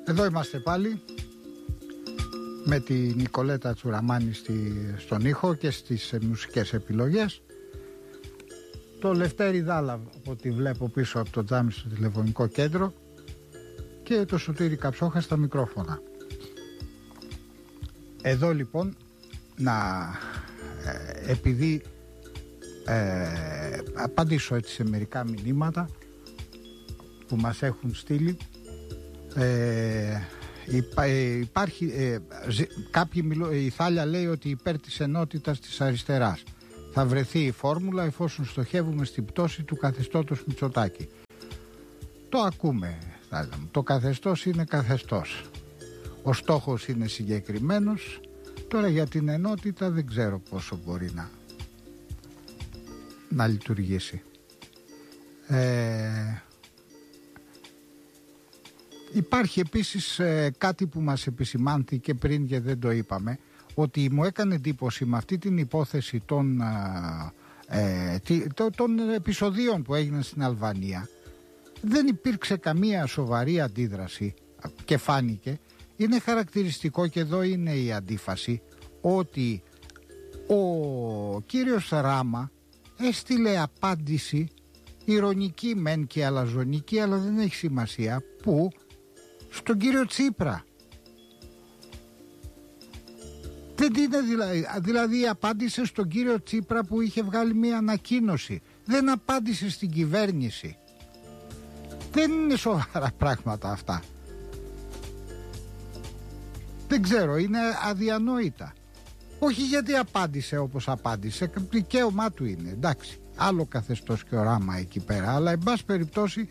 Εδώ είμαστε πάλι με τη Νικολέτα Τσουραμάνη στον ήχο και στις μουσικές επιλογές. Το Λευτέρη Δάλα, από ό,τι βλέπω πίσω από το τζάμι στο τηλεφωνικό κέντρο, και το Σωτήρη Καψόχα στα μικρόφωνα. Εδώ λοιπόν επειδή απαντήσω έτσι σε μερικά μηνύματα που μας έχουν στείλει. Η Θάλια λέει ότι υπέρ της ενότητας της αριστεράς θα βρεθεί η φόρμουλα εφόσον στοχεύουμε στην πτώση του καθεστώτος Μητσοτάκη. Το ακούμε, Θάλια μου. Το καθεστώς είναι καθεστώς. Ο στόχος είναι συγκεκριμένος. Τώρα για την ενότητα δεν ξέρω πόσο μπορεί να λειτουργήσει. Υπάρχει επίσης κάτι που μας επισημάνθηκε πριν και δεν το είπαμε, ότι μου έκανε εντύπωση με αυτή την υπόθεση των επεισοδίων που έγιναν στην Αλβανία. Δεν υπήρξε καμία σοβαρή αντίδραση και φάνηκε. Είναι χαρακτηριστικό, και εδώ είναι η αντίφαση, ότι ο κύριος Ράμα έστειλε απάντηση ηρωνική μεν και αλαζονική, αλλά δεν έχει σημασία, που στον κύριο Τσίπρα. Δεν είναι δηλαδή απάντησε στον κύριο Τσίπρα που είχε βγάλει μια ανακοίνωση. Δεν απάντησε στην κυβέρνηση. Δεν είναι σοβαρά πράγματα αυτά. Δεν ξέρω, είναι αδιανόητα. Όχι γιατί απάντησε όπως απάντησε, δικαίωμά του είναι, εντάξει. Άλλο καθεστώς και οράμα εκεί πέρα, αλλά εν πάση περιπτώσει,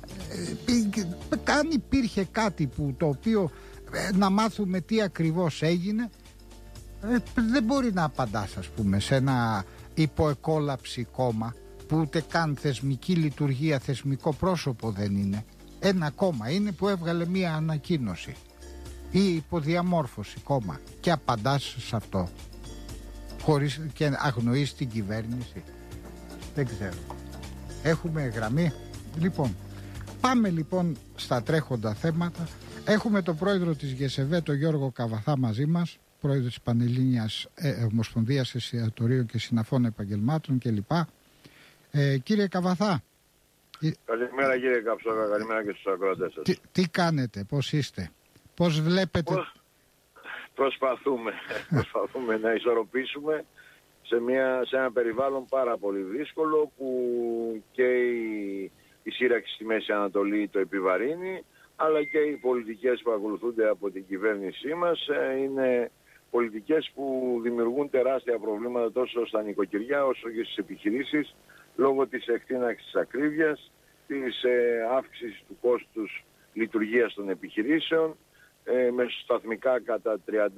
αν υπήρχε κάτι το οποίο να μάθουμε τι ακριβώς έγινε, δεν μπορεί να απαντάς, ας πούμε, σε ένα υποεκόλαψη κόμμα που ούτε καν θεσμική λειτουργία, θεσμικό πρόσωπο δεν είναι. Ένα κόμμα είναι που έβγαλε μία ανακοίνωση ή υποδιαμόρφωση κόμμα και απαντάς σε αυτό χωρίς και αγνοείς την κυβέρνηση. Δεν ξέρω. Έχουμε γραμμή. Λοιπόν, πάμε λοιπόν στα τρέχοντα θέματα. Έχουμε τον πρόεδρο της ΓΕΣΕΒΕ, τον Γιώργο Καβαθά, μαζί μας, πρόεδρο της Πανελλήνιας Ομοσπονδίας Εστιατορίων και Συναφών Επαγγελμάτων κλπ. Κύριε Καβαθά. Καλημέρα κύριε Καψόχα, καλημέρα και στους ακροατές σας. Τι κάνετε, πώς είστε, πώς βλέπετε? Προσπαθούμε να ισορροπήσουμε σε ένα περιβάλλον πάρα πολύ δύσκολο, που και η σύραξη στη Μέση Ανατολή το επιβαρύνει, αλλά και οι πολιτικές που ακολουθούνται από την κυβέρνησή μας είναι πολιτικές που δημιουργούν τεράστια προβλήματα τόσο στα νοικοκυριά όσο και στις επιχειρήσεις, λόγω της εκτείναξης της ακρίβειας, της αύξησης του κόστους λειτουργίας των επιχειρήσεων, μεσοσταθμικά κατά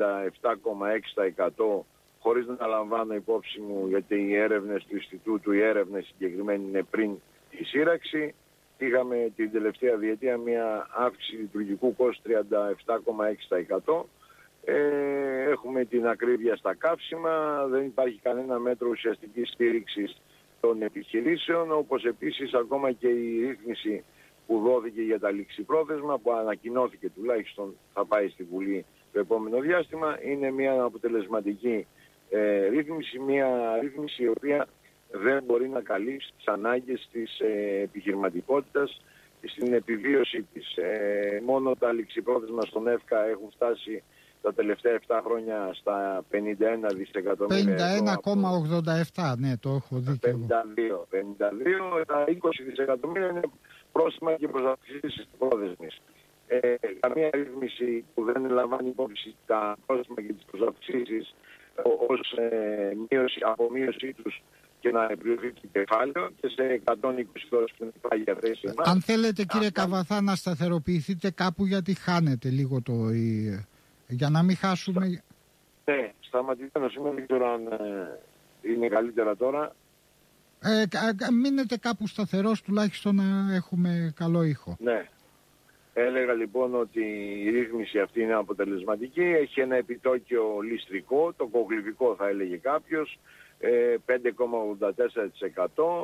37,6%, χωρίς να λαμβάνω υπόψη μου, γιατί οι έρευνες του Ινστιτούτου, οι έρευνες συγκεκριμένοι είναι πριν τη σύραξη. Είχαμε την τελευταία διετία μια αύξηση λειτουργικού κόστου 37,6%. Έχουμε την ακρίβεια στα καύσιμα, δεν υπάρχει κανένα μέτρο ουσιαστικής στήριξης των επιχειρήσεων, όπως επίσης ακόμα και η ρύθμιση που δόθηκε για τα ληξιπρόθεσμα, που ανακοινώθηκε τουλάχιστον θα πάει στη Βουλή το επόμενο διάστημα, είναι μια αποτελεσματική ρύθμιση, μια ρύθμιση η οποία δεν μπορεί να καλύψει τις ανάγκες της επιχειρηματικότητας στην επιβίωση της. Μόνο τα ληξιπρόθεσμα στον ΕΦΚΑ έχουν φτάσει τα τελευταία 7 χρόνια στα 51 δισεκατομμύρια. 51,87, ναι, το έχω δει και εγώ. 52, τα 20 δισεκατομμύρια είναι πρόστιμα και προσαυξήσεις πρόθεσμης. Καμία ρύθμιση που δεν λαμβάνει υπόψη τα πρόστιμα και τις προσαυξήσεις ως απομείωσή τους και να επιβληθεί το κεφάλαιο, και σε 120 δόσεις που υπάρχει για θέση μας. Αν θέλετε κύριε Καβαθά να σταθεροποιηθείτε κάπου, γιατί χάνετε λίγο για να μην χάσουμε. Ναι, σταματημένο σήμερα, δεν ξέρω αν είναι καλύτερα τώρα. Μείνετε κάπου σταθερός, τουλάχιστον να έχουμε καλό ήχο. Ναι. Έλεγα λοιπόν ότι η ρύθμιση αυτή είναι αποτελεσματική, έχει ένα επιτόκιο ληστρικό, το κογλυφικό θα έλεγε κάποιος, 5,84%,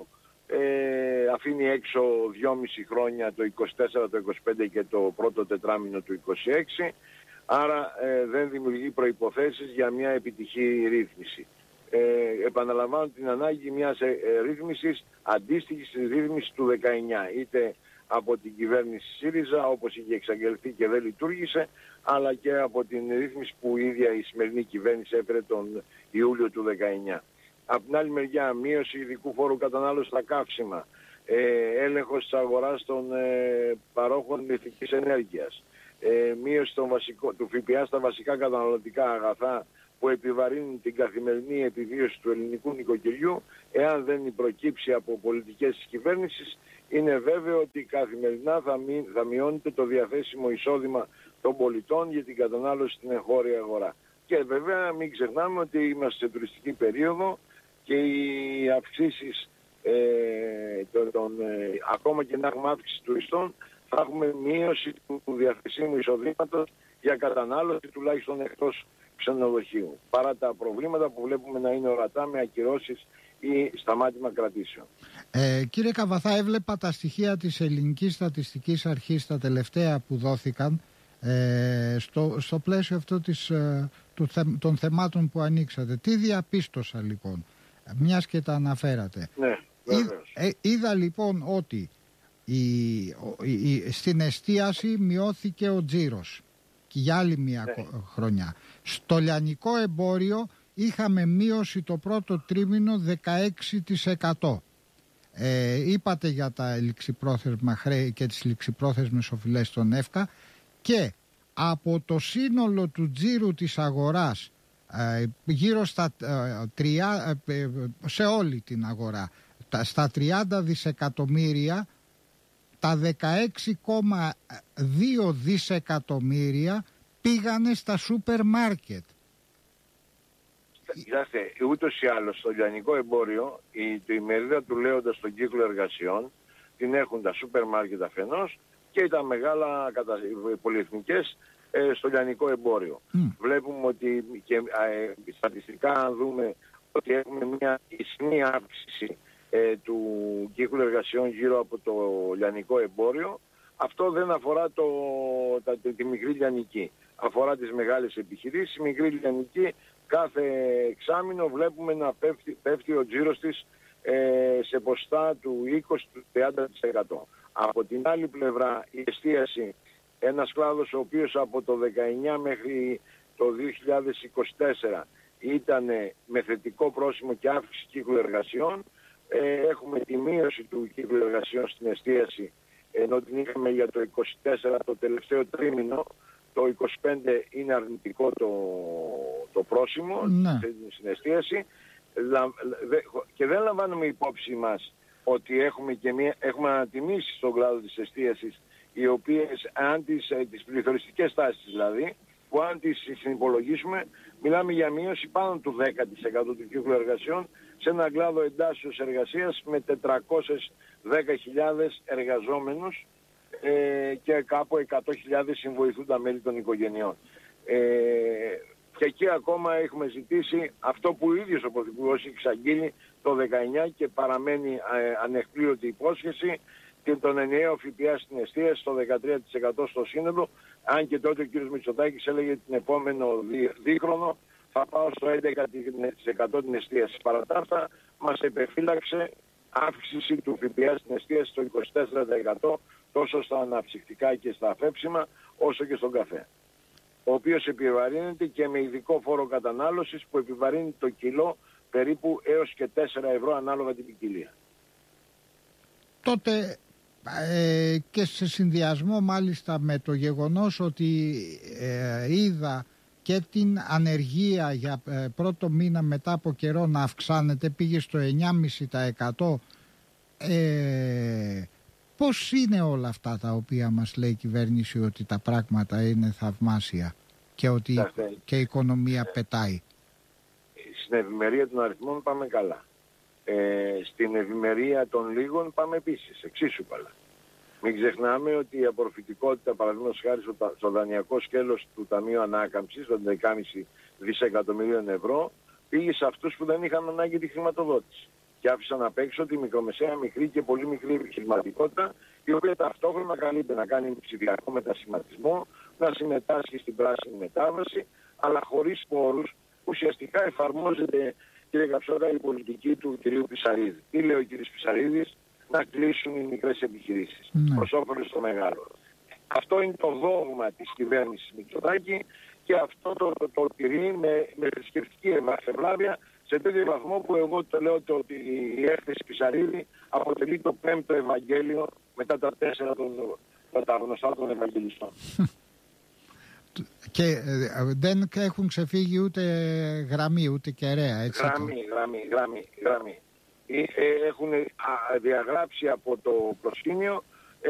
αφήνει έξω 2,5 χρόνια, το 24, το 25 και το πρώτο τετράμινο του 26, άρα δεν δημιουργεί προϋποθέσεις για μια επιτυχή ρύθμιση. Επαναλαμβάνω την ανάγκη μιας ρύθμισης αντίστοιχης της ρύθμισης του 19, είτε από την κυβέρνηση ΣΥΡΙΖΑ, όπως είχε εξαγγελθεί και δεν λειτουργήσε, αλλά και από την ρύθμιση που η ίδια η σημερινή κυβέρνηση έφερε τον Ιούλιο του 19. Από την άλλη μεριά, μείωση ειδικού φόρου κατανάλωσης στα καύσιμα, έλεγχος της αγοράς των παρόχων ηλεκτρικής ενέργειας, μείωση του ΦΠΑ στα βασικά καταναλωτικά αγαθά που επιβαρύνουν την καθημερινή επιβίωση του ελληνικού νοικοκυριού, εάν δεν προκύψει από πολιτικές της κυβέρνησης, είναι βέβαιο ότι καθημερινά θα μειώνεται το διαθέσιμο εισόδημα των πολιτών για την κατανάλωση στην εγχώρια αγορά. Και βέβαια μην ξεχνάμε ότι είμαστε σε τουριστική περίοδο και οι αυξήσεις, ακόμα και να έχουμε αύξηση τουριστών, θα έχουμε μείωση του διαθεσίμου εισοδήματος για κατανάλωση τουλάχιστον εκτός ξενοδοχείου, παρά τα προβλήματα που βλέπουμε να είναι ορατά με ακυρώσεις ή σταμάτημα κρατήσεων. Κύριε Καβαθά, έβλεπα τα στοιχεία της Ελληνικής Στατιστικής Αρχής τα τελευταία που δόθηκαν στο πλαίσιο αυτό των θεμάτων που ανοίξατε. Τι διαπίστωσα λοιπόν, μιας και τα αναφέρατε? Ναι, είδα λοιπόν ότι στην εστίαση μειώθηκε ο τζίρος και για άλλη μια χρονιά. Στο λιανικό εμπόριο είχαμε μείωση το πρώτο τρίμηνο 16%. Είπατε για τα ληξιπρόθεσμα χρέη και τις ληξιπρόθεσμες οφειλές των ΕΦΚΑ, και από το σύνολο του τζίρου της αγοράς γύρω στα σε όλη την αγορά στα 30 δισεκατομμύρια, τα 16,2 δισεκατομμύρια πήγανε στα σούπερ μάρκετ. Κοιτάξτε, ούτως ή άλλως στο λιανικό εμπόριο η μερίδα του λέοντα στον κύκλο εργασιών την έχουν τα σούπερ μάρκετ αφενός και τα μεγάλα πολυεθνικές στο λιανικό εμπόριο. Βλέπουμε ότι και στατιστικά, αν δούμε, ότι έχουμε μια ισχυρή αύξηση του κύκλου εργασιών γύρω από το λιανικό εμπόριο. Αυτό δεν αφορά τη μικρή λιανική. Αφορά τις μεγάλες επιχειρήσεις. Η μικρή λιανική κάθε εξάμηνο βλέπουμε να πέφτει ο τζίρος της σε ποσοστά του 20-30%. Από την άλλη πλευρά η εστίαση, ένας κλάδος ο οποίος από το 19 μέχρι το 2024 ήταν με θετικό πρόσημο και αύξηση κύκλου εργασιών, έχουμε τη μείωση του κύκλου εργασιών στην εστίαση, ενώ την είχαμε για το 24 το τελευταίο τρίμηνο. Το 25 είναι αρνητικό το πρόσημο στην εστίαση, και δεν λαμβάνουμε υπόψη μας ότι έχουμε ανατιμήσει στον κλάδο της εστίασης, οι οποίες αν τις πληθωριστικές τάσεις δηλαδή, που αν τις συνυπολογίσουμε μιλάμε για μείωση πάνω του 10% του κύκλου εργασιών σε έναν κλάδο εντάσσεως εργασίας με 410.000 εργαζόμενους και κάπου 100.000 συμβοηθούντα μέλη των οικογενειών. Και εκεί ακόμα έχουμε ζητήσει αυτό που ο ίδιος ο Πρωθυπουργός έχει εξαγγείλει το 19 και παραμένει ανεκπλήρωτη υπόσχεση, και τον ενιαίο ΦΠΑ στην εστίαση στο 13% στο σύνολο, αν και τότε ο κ. Μητσοτάκης έλεγε την επόμενο δίχρονο θα πάω στο 11% την εστίαση. Παρά τα αυτά μας επεφύλαξε αύξηση του ΦΠΑ στην εστίαση στο 24% τόσο στα αναψυκτικά και στα αφέψιμα όσο και στον καφέ, ο οποίος επιβαρύνεται και με ειδικό φόρο κατανάλωσης που επιβαρύνει το κιλό περίπου έως και 4 ευρώ ανάλογα την ποικιλία. Τότε και σε συνδυασμό μάλιστα με το γεγονός ότι είδα και την ανεργία για πρώτο μήνα μετά από καιρό να αυξάνεται, πήγε στο 9,5%. Πώς είναι όλα αυτά τα οποία μας λέει η κυβέρνηση ότι τα πράγματα είναι θαυμάσια και ότι και η οικονομία πετάει? Στην ευημερία των αριθμών πάμε καλά. Στην ευημερία των λίγων πάμε επίσης εξίσου καλά. Μην ξεχνάμε ότι η απορροφητικότητα, παραδείγματος χάρη στο δανειακό σκέλος του Ταμείου Ανάκαμψης, των 11,5 δισεκατομμυρίων ευρώ, πήγε σε αυτούς που δεν είχαν ανάγκη τη χρηματοδότηση. και άφησαν απ' έξω τη μικρομεσαία, μικρή και πολύ μικρή επιχειρηματικότητα, η οποία ταυτόχρονα καλείται να κάνει ψηφιακό μετασχηματισμό, να συμμετάσχει στην πράσινη μετάβαση, αλλά χωρίς πόρους. Ουσιαστικά εφαρμόζεται, κύριε Καψότα, η πολιτική του κυρίου Πισαρίδη. Τι λέει ο κύριος Πισαρίδης? Να κλείσουν οι μικρές επιχειρήσεις προς όφελος των μεγάλων. Αυτό είναι το δόγμα της κυβέρνησης Μητσοτάκη και αυτό το τηρεί με θρησκευτική ευλάβεια, σε τέτοιο βαθμό που εγώ το λέω ότι η έκθεση Πισαρίδη αποτελεί το 5ο Ευαγγέλιο μετά τα 4 τα γνωστά των Ευαγγελιστών. Και δεν έχουν ξεφύγει ούτε γραμμή, ούτε κεραία, έτσι. Γραμμή. Έχουν διαγράψει από το προσκήνιο